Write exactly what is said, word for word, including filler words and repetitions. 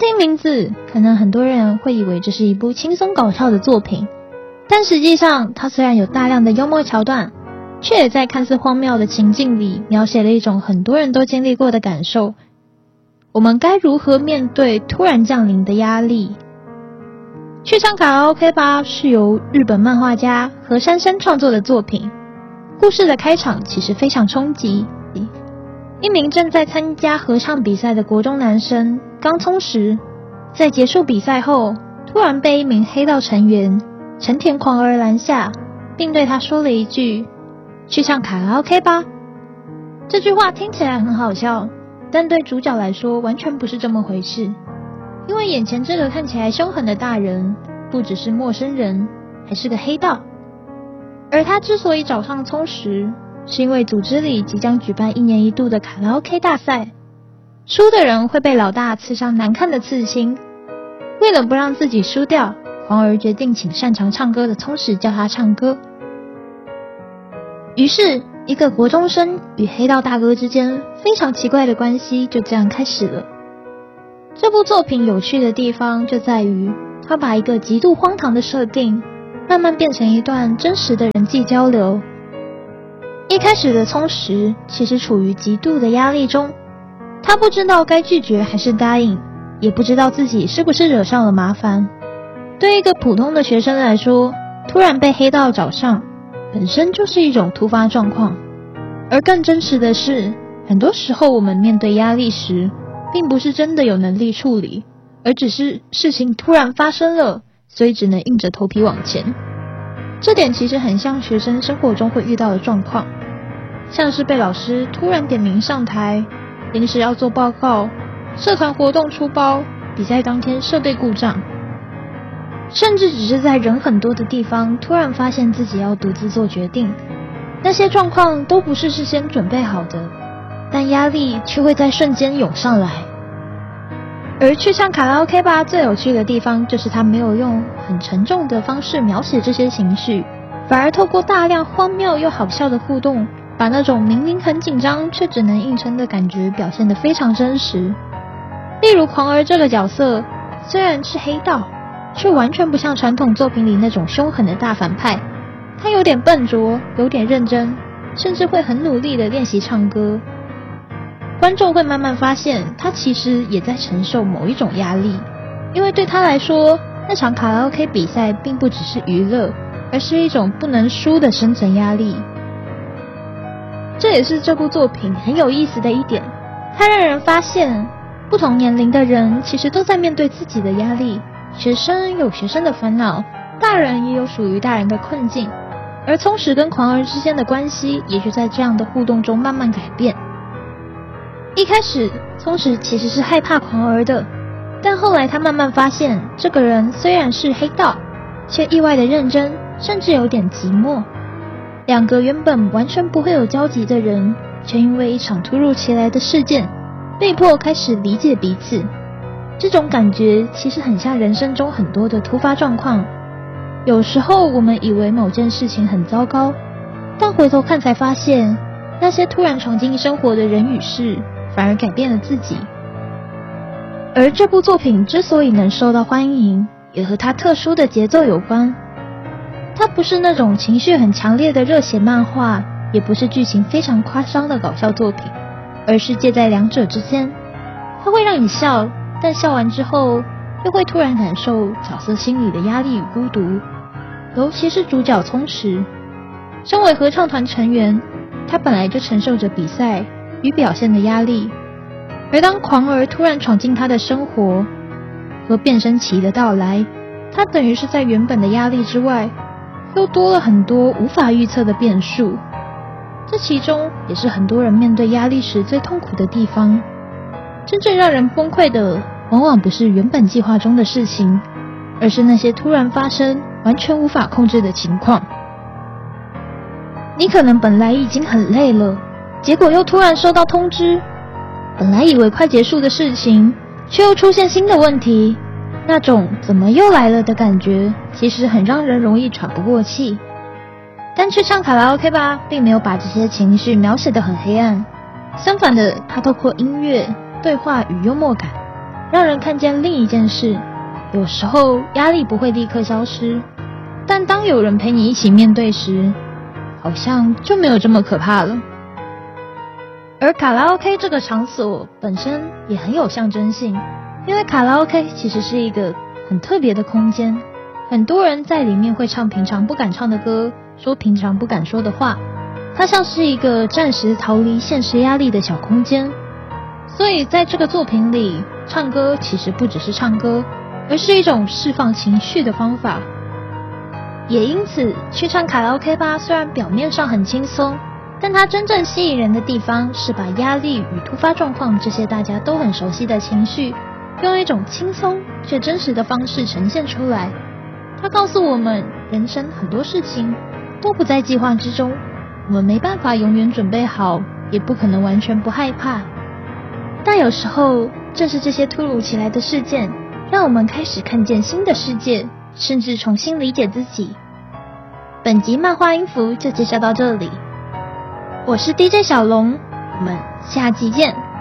听名字，可能很多人会以为这是一部轻松搞笑的作品，但实际上它虽然有大量的幽默桥段，却也在看似荒谬的情境里描写了一种很多人都经历过的感受。我们该如何面对突然降临的压力？去唱卡拉 OK 吧是由日本漫画家河山生创作的作品。故事的开场其实非常冲击，一名正在参加合唱比赛的国中男生刚充实，在结束比赛后突然被一名黑道成员成田狂儿拦下，并对他说了一句去唱卡拉 OK 吧。这句话听起来很好笑，但对主角来说完全不是这么回事，因为眼前这个看起来凶狠的大人不只是陌生人，还是个黑道。而他之所以找上聪实，是因为组织里即将举办一年一度的卡拉 OK 大赛，输的人会被老大刺上难看的刺青。为了不让自己输掉，皇儿决定请擅长唱歌的聪实教他唱歌。于是一个国中生与黑道大哥之间非常奇怪的关系就这样开始了。这部作品有趣的地方就在于，他把一个极度荒唐的设定慢慢变成一段真实的人际交流。一开始的聪实其实处于极度的压力中，他不知道该拒绝还是答应，也不知道自己是不是惹上了麻烦。对一个普通的学生来说，突然被黑道找上本身就是一种突发状况。而更真实的是，很多时候我们面对压力时并不是真的有能力处理，而只是事情突然发生了，所以只能硬着头皮往前。这点其实很像学生生活中会遇到的状况，像是被老师突然点名上台，临时要做报告，社团活动出包，比赛当天设备故障，甚至只是在人很多的地方突然发现自己要独自做决定。那些状况都不是事先准备好的，但压力却会在瞬间涌上来。而去唱卡拉 OK 吧最有趣的地方，就是他没有用很沉重的方式描写这些情绪，反而透过大量荒谬又好笑的互动，把那种明明很紧张却只能硬撑的感觉表现得非常真实。例如狂儿这个角色虽然是黑道，却完全不像传统作品里那种凶狠的大反派，他有点笨拙，有点认真，甚至会很努力地练习唱歌。观众会慢慢发现，他其实也在承受某一种压力，因为对他来说，那场卡拉 OK 比赛并不只是娱乐，而是一种不能输的生存压力。这也是这部作品很有意思的一点，它让人发现，不同年龄的人其实都在面对自己的压力，学生有学生的烦恼，大人也有属于大人的困境，而聪实跟狂儿之间的关系也就在这样的互动中慢慢改变。一开始聪实其实是害怕狂儿的，但后来他慢慢发现，这个人虽然是黑道，却意外的认真，甚至有点寂寞。两个原本完全不会有交集的人，却因为一场突如其来的事件被迫开始理解彼此。这种感觉其实很像人生中很多的突发状况，有时候我们以为某件事情很糟糕，但回头看才发现，那些突然闯进生活的人与事反而改变了自己。而这部作品之所以能受到欢迎，也和它特殊的节奏有关。它不是那种情绪很强烈的热血漫画，也不是剧情非常夸张的搞笑作品，而是介在两者之间。它会让你笑，但笑完之后又会突然感受角色心里的压力与孤独。尤其是主角聪实，身为合唱团成员，他本来就承受着比赛与表现的压力，而当狂儿突然闯进他的生活和变声期的到来，他等于是在原本的压力之外又多了很多无法预测的变数。这其中也是很多人面对压力时最痛苦的地方。真正让人崩溃的往往不是原本计划中的事情，而是那些突然发生完全无法控制的情况。你可能本来已经很累了，结果又突然收到通知，本来以为快结束的事情却又出现新的问题，那种怎么又来了的感觉其实很让人容易喘不过气。但去唱卡拉 OK 吧并没有把这些情绪描写得很黑暗，相反的，它透过音乐、对话与幽默感， 让人看见另一件事，有时候压力不会立刻消失，但当有人陪你一起面对时，好像就没有这么可怕了。而卡拉 OK 这个场所本身也很有象征性，因为卡拉 OK 其实是一个很特别的空间，很多人在里面会唱平常不敢唱的歌，说平常不敢说的话，它像是一个暂时逃离现实压力的小空间。所以在这个作品里，唱歌其实不只是唱歌，而是一种释放情绪的方法。也因此，去唱卡拉 OK 吧虽然表面上很轻松，但它真正吸引人的地方是把压力与突发状况这些大家都很熟悉的情绪，用一种轻松却真实的方式呈现出来。它告诉我们，人生很多事情都不在计划之中，我们没办法永远准备好，也不可能完全不害怕。但有时候，正是这些突如其来的事件，让我们开始看见新的世界，甚至重新理解自己。本集漫画音符就介绍到这里，我是 D J 小龙，我们下集见。